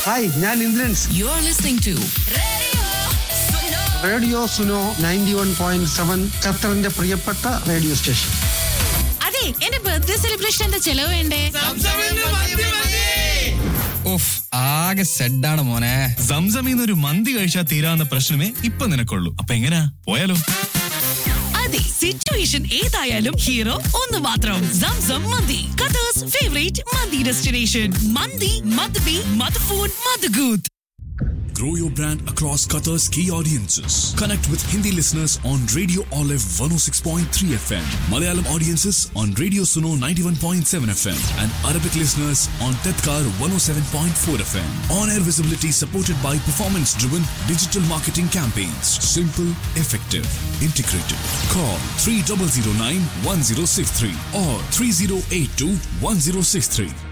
Hi, ഞാൻ Indrans. You are listening to radio Suno 91.7 ഖത്തറിന്റെ പ്രിയപ്പെട്ട റേഡിയോ സ്റ്റേഷൻ. അതെ, എന്റെ ബർത്ത്ഡേ സെലിബ്രേഷന്റെ ചെലവ് വേണ്ടേ? ആകെ സെഡാണ് മോനെ. സംസമിന്ന് ഒരു മന്തി കഴിച്ചാൽ തീരാവുന്ന പ്രശ്നമേ ഇപ്പൊ നിനക്കുള്ളൂ. അപ്പൊ എങ്ങനാ, പോയാലോ? അതെ, സിറ്റുവേഷൻ ഏതായാലും ഹീറോ ഒന്ന് മാത്രം. Zamzam mandi, Qatar's favourite mandi destination. Mandi, madbi, മദ്ഫൂൺ, മദ്ഗൂത്ത്. Grow your brand across Qatar's key audiences. Connect with Hindi listeners on Radio Olive 106.3 FM, Malayalam audiences on Radio Suno 91.7 FM, and Arabic listeners on Tadkar 107.4 FM. On-air visibility supported by performance-driven digital marketing campaigns. Simple, effective, integrated. Call 3009-1063 or 3082-1063.